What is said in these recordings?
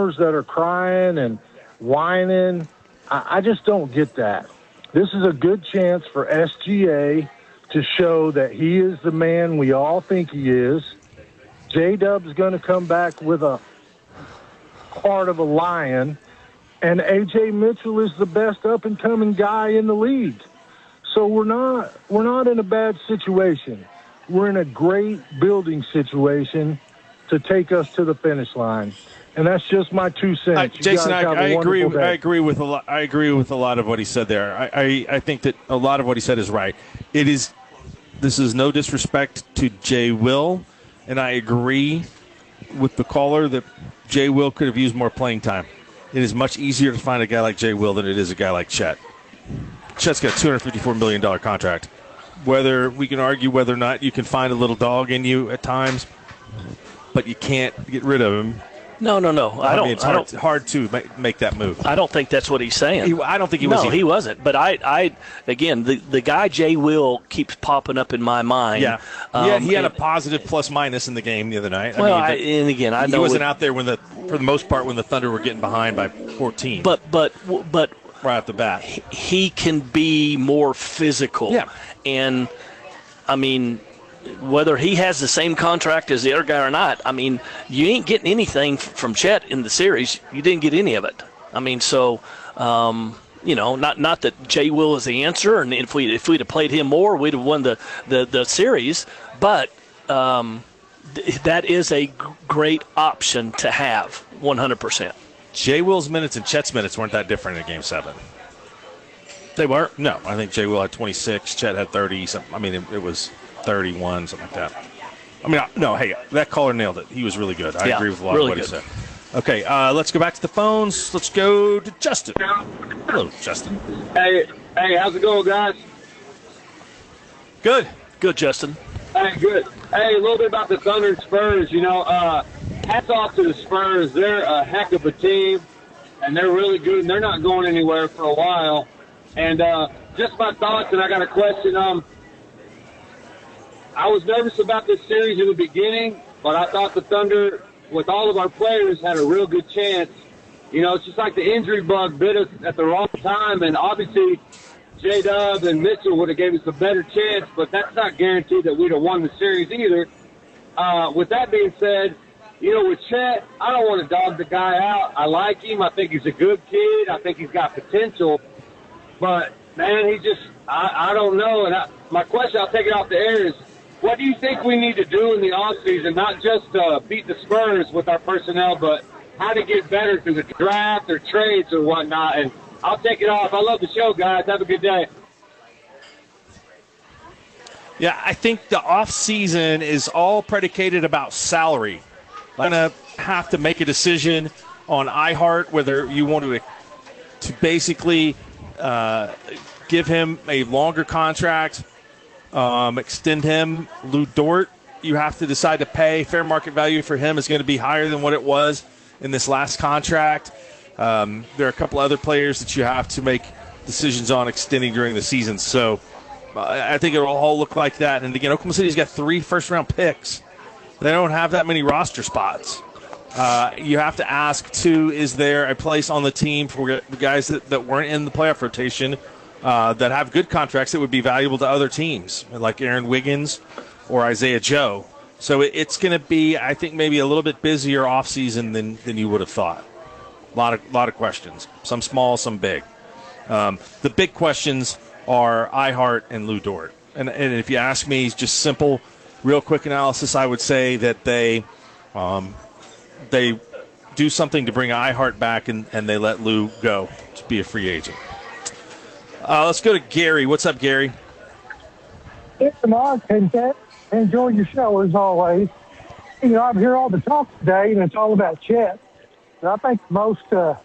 homers that are crying and whining. I just don't get that. This is a good chance for SGA to show that he is the man we all think he is. J-Dub's going to come back with a heart of a lion, and A.J. Mitchell is the best up-and-coming guy in the league. So we're not in a bad situation. We're in a great building situation to take us to the finish line. And that's just my 2 cents. Jason, I agree with a lot. I agree with a lot of what he said there. I think that a lot of what he said is right. This is no disrespect to Jay Will, and I agree with the caller that Jay Will could have used more playing time. It is much easier to find a guy like Jay Will than it is a guy like Chet. Chet's got a $254 million contract. Whether we can argue whether or not you can find a little dog in you at times, but you can't get rid of him. No. It's hard to make that move. I don't think that's what he's saying. I don't think he was. No, he wasn't. But again, the guy Jay Will keeps popping up in my mind. Yeah, he had a positive plus minus in the game the other night. I know he wasn't out there for the most part when the Thunder were getting behind by 14. But right off the bat, he can be more physical. Yeah, and I mean, whether he has the same contract as the other guy or not, I mean, you ain't getting anything from Chet in the series. You didn't get any of it. I mean, so, not that Jay Will is the answer, and if we'd have played him more, we'd have won the series. But that is a great option to have, 100%. Jay Will's minutes and Chet's minutes weren't that different in Game 7. They weren't? No, I think Jay Will had 26, Chet had 30. I mean, it was 31, something like that. I mean, no, hey, that caller nailed it. He was really good. I agree with a lot of what he said. Okay, let's go back to the phones. Let's go to Justin. Hello, Justin. Hey, how's it going, guys? Good. Good, Justin. Hey, good. Hey, a little bit about the Thunder and Spurs. Hats off to the Spurs. They're a heck of a team, and they're really good, and they're not going anywhere for a while. And just my thoughts, and I got a question. I was nervous about this series in the beginning, but I thought the Thunder, with all of our players, had a real good chance. It's just like the injury bug bit us at the wrong time, and obviously J-Dub and Mitchell would have gave us a better chance, but that's not guaranteed that we'd have won the series either. With that being said, with Chet, I don't want to dog the guy out. I like him. I think he's a good kid. I think he's got potential. But, man, I don't know. And my question, I'll take it off the air, is what do you think we need to do in the offseason, not just beat the Spurs with our personnel, but how to get better through the draft or trades or whatnot? And I'll take it off. I love the show, guys. Have a good day. Yeah, I think the offseason is all predicated about salary. I'm going to have to make a decision on iHeart whether you want to basically give him a longer contract, extend him. Lou Dort, you have to decide to pay. Fair market value for him is going to be higher than what it was in this last contract. There are a couple other players that you have to make decisions on extending during the season. So I think it will all look like that. And again, Oklahoma City's got 3 first-round picks. They don't have that many roster spots. You have to ask, too, is there a place on the team for the guys that weren't in the playoff rotation that have good contracts that would be valuable to other teams, like Aaron Wiggins or Isaiah Joe? So it's going to be, I think, maybe a little bit busier offseason than you would have thought. A lot of questions, some small, some big. The big questions are iHeart and Lou Dort. And if you ask me, just simple, real quick analysis, I would say that they do something to bring iHeart back and they let Lou go to be a free agent. Let's go to Gary. What's up, Gary? It's Mark, and enjoy your show as always. I'm here all the talk today, and it's all about Chet. And I think most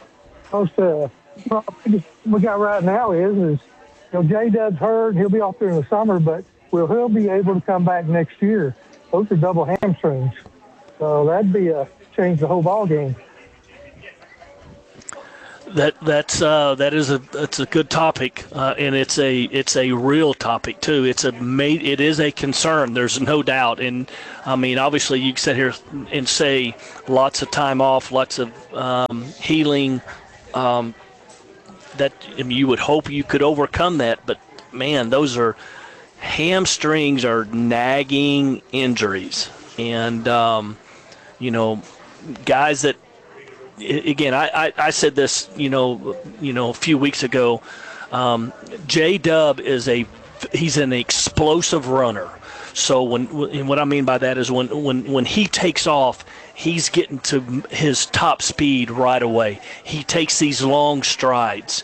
we got right now is J-Dub's hurt. He'll be off during the summer, but he'll be able to come back next year. Those are double hamstrings. So that'd be change the whole ball game. That's a good topic, and it's a real topic too. It is a concern. There's no doubt, and I mean, obviously, you can sit here and say lots of time off, lots of healing. That you would hope you could overcome that, but man, those are hamstrings are nagging injuries, and guys that. Again, I said this, a few weeks ago. J-Dub he's an explosive runner. So and what I mean by that is when he takes off, he's getting to his top speed right away. He takes these long strides.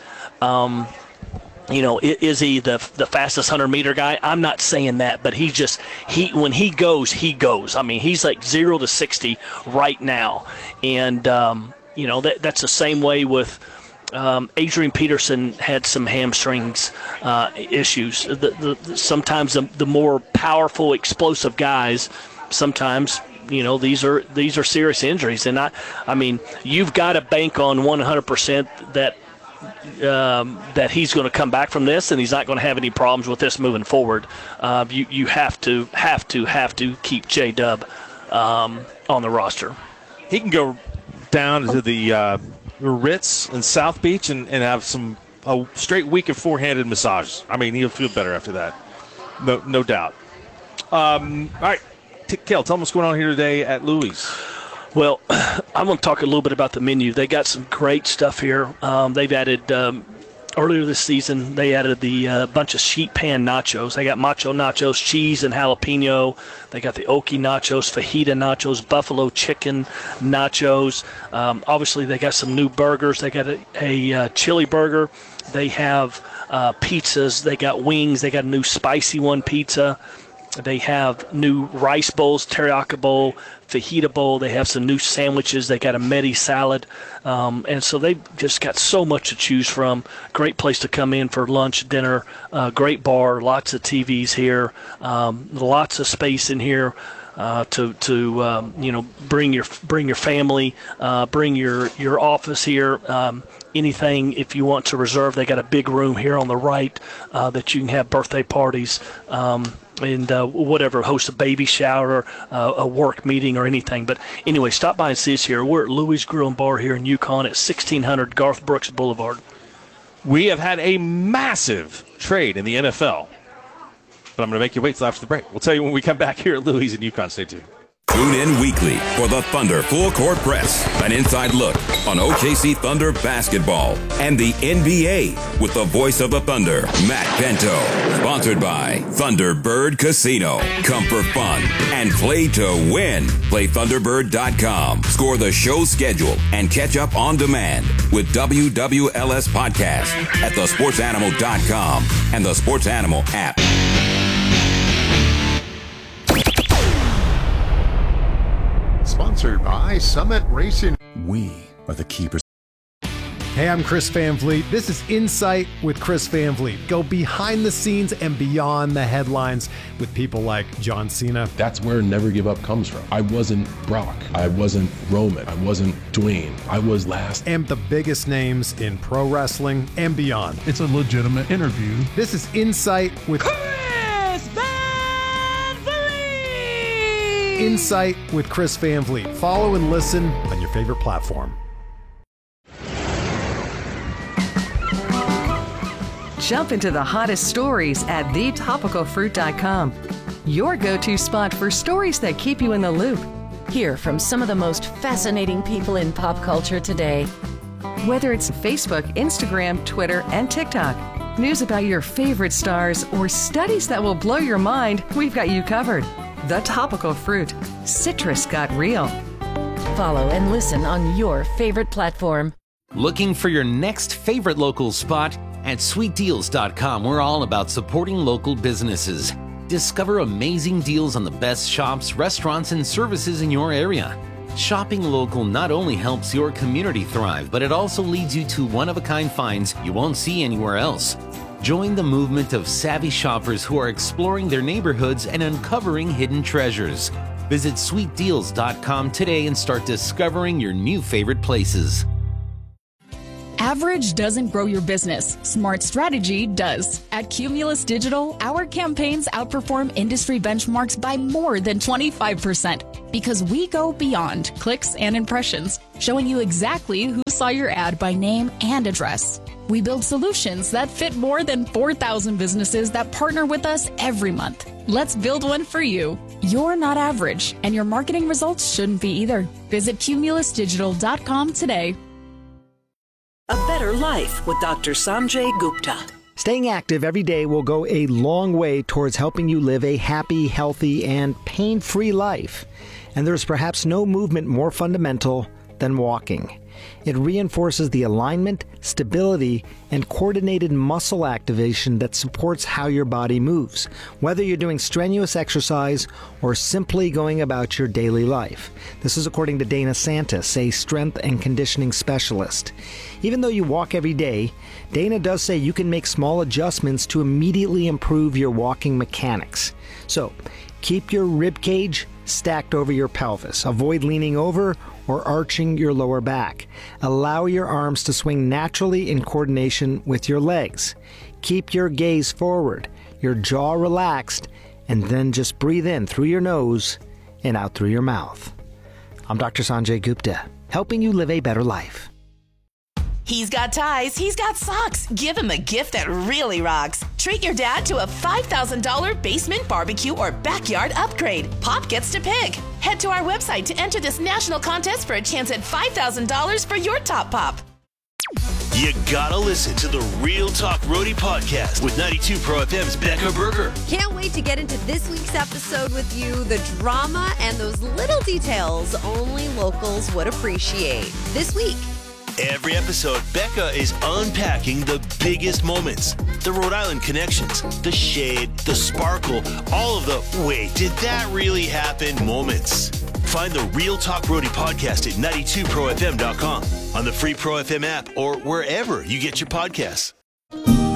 Is he the fastest 100-meter guy? I'm not saying that, but when he goes. I mean, he's like 0 to 60 right now, and that's the same way with Adrian Peterson had some hamstrings issues. Sometimes the more powerful, explosive guys, sometimes these are serious injuries, and I mean you've got to bank on 100% that he's going to come back from this and he's not going to have any problems with this moving forward. You have to keep J-Dub on the roster. He can go down to the Ritz in South Beach and have a straight week of four-handed massages. I mean, he'll feel better after that, no doubt. All right, Kel, tell them what's going on here today at Louis. Well, I'm going to talk a little bit about the menu. They got some great stuff here. They've added, earlier this season, they added the bunch of sheet pan nachos. They got macho nachos, cheese and jalapeno. They got the Oki nachos, fajita nachos, buffalo chicken nachos. Obviously, they got some new burgers. They got a chili burger. They have pizzas. They got wings. They got a new spicy one pizza. They have new rice bowls, teriyaki bowl, fajita bowl. They have some new sandwiches. They got a Medi salad. And so they've just got so much to choose from. Great place to come in for lunch, dinner, great bar, lots of TVs here, lots of space in here to bring your family, bring your office here. Anything if you want to reserve, they got a big room here on the right that you can have birthday parties. And whatever, host a baby shower, a work meeting or anything. But anyway, stop by and see us here. We're at Louis Grill and Bar here in Yukon at 1600 Garth Brooks Boulevard. We have had a massive trade in the NFL, but I'm going to make you wait till after the break. We'll tell you when we come back here at Louis in Yukon. Stay tuned. Tune in weekly for the Thunder Full Court Press, an inside look on OKC Thunder basketball and the NBA with the voice of the Thunder, Matt Bento. Sponsored by Thunderbird Casino. Come for fun and play to win. Play Thunderbird.com. Score the show schedule and catch up on demand with WWLS Podcast at thesportsanimal.com and the Sports Animal app. Sponsored by Summit Racing. We are the keepers. Hey, I'm Chris Van Vliet. This is Insight with Chris Van Vliet. Go behind the scenes and beyond the headlines with people like John Cena. That's where Never Give Up comes from. I wasn't Brock. I wasn't Roman. I wasn't Dwayne. I was last. And the biggest names in pro wrestling and beyond. It's a legitimate interview. This is Insight with Chris Van Vliet. Insight with Chris Van Vliet. Follow and listen on your favorite platform. Jump into the hottest stories at thetopicalfruit.com. Your go-to spot for stories that keep you in the loop. Hear from some of the most fascinating people in pop culture today. Whether it's Facebook, Instagram, Twitter, and TikTok, news about your favorite stars, or studies that will blow your mind, we've got you covered. The Topical Fruit. Citrus got real. Follow and listen on your favorite platform. Looking for your next favorite local spot? At sweetdeals.com, we're all about supporting local businesses. Discover amazing deals on the best shops, restaurants, and services in your area. Shopping local not only helps your community thrive, but it also leads you to one-of-a-kind finds you won't see anywhere else. Join the movement of savvy shoppers who are exploring their neighborhoods and uncovering hidden treasures. Visit sweetdeals.com today and start discovering your new favorite places. Average doesn't grow your business. Smart strategy does. At Cumulus Digital, our campaigns outperform industry benchmarks by more than 25% because we go beyond clicks and impressions, showing you exactly who saw your ad by name and address. We build solutions that fit more than 4,000 businesses that partner with us every month. Let's build one for you. You're not average, and your marketing results shouldn't be either. Visit cumulusdigital.com today. A Better Life with Dr. Sanjay Gupta. Staying active every day will go a long way towards helping you live a happy, healthy, and pain-free life. And there's perhaps no movement more fundamental than walking. It reinforces the alignment, stability, and coordinated muscle activation that supports how your body moves, whether you're doing strenuous exercise or simply going about your daily life. This is according to Dana Santis, a strength and conditioning specialist. Even though you walk every day, Dana does say you can make small adjustments to immediately improve your walking mechanics. So, keep your rib cage stacked over your pelvis. Avoid leaning over or arching your lower back. Allow your arms to swing naturally in coordination with your legs. Keep your gaze forward, your jaw relaxed, and then just breathe in through your nose and out through your mouth. I'm Dr. Sanjay Gupta, helping you live a better life. He's got ties, he's got socks. Give him a gift that really rocks. Treat your dad to a $5,000 basement barbecue or backyard upgrade. Pop gets to pick. Head to our website to enter this national contest for a chance at $5,000 for your top pop. You gotta listen to the Real Talk Roadie podcast with 92 Pro FM's Becca Berger. Can't wait to get into this week's episode with you. The drama and those little details only locals would appreciate. This week, every episode, Becca is unpacking the biggest moments, the Rhode Island connections, the shade, the sparkle, all of the wait, did that really happen moments. Find the Real Talk Roadie podcast at 92profm.com, on the free Pro FM app, or wherever you get your podcasts.